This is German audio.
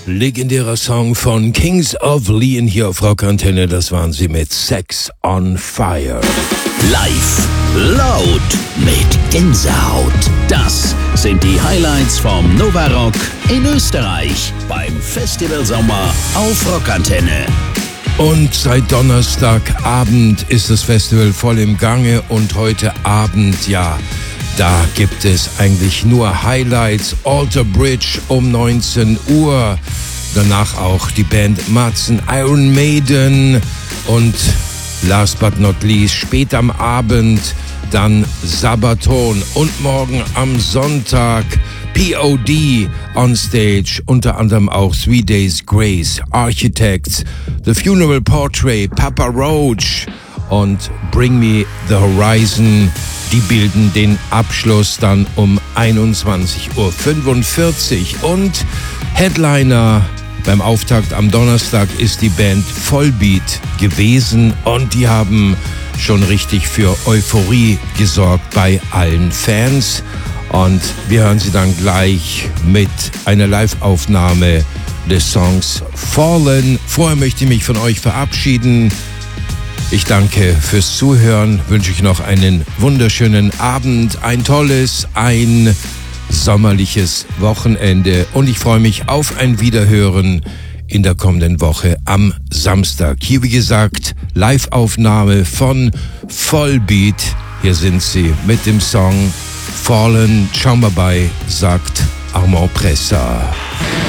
Legendärer Song von Kings of Leon hier auf Rockantenne. Das waren sie mit Sex on Fire. Live, laut, mit Gänsehaut. Das sind die Highlights vom Nova Rock in Österreich beim Festival Sommer auf Rockantenne. Und seit Donnerstagabend ist das Festival voll im Gange und heute Abend, ja, da gibt es eigentlich nur Highlights. Alter Bridge um 19 Uhr. Danach auch die Band Matzen, Iron Maiden. Und last but not least, spät am Abend dann Sabaton. Und morgen am Sonntag POD on stage. Unter anderem auch 3 Days Grace, Architects, The Funeral Portrait, Papa Roach und Bring Me the Horizon. Die bilden den Abschluss dann um 21.45 Uhr. Und Headliner beim Auftakt am Donnerstag ist die Band Vollbeat gewesen. Und die haben schon richtig für Euphorie gesorgt bei allen Fans. Und wir hören sie dann gleich mit einer Live-Aufnahme des Songs Fallen. Vorher möchte ich mich von euch verabschieden. Ich danke fürs Zuhören, wünsche ich noch einen wunderschönen Abend, ein tolles, ein sommerliches Wochenende und ich freue mich auf ein Wiederhören in der kommenden Woche am Samstag. Hier wie gesagt, Live-Aufnahme von Vollbeat. Hier sind sie mit dem Song Fallen. Ciao mal bei, sagt Armand Pressa.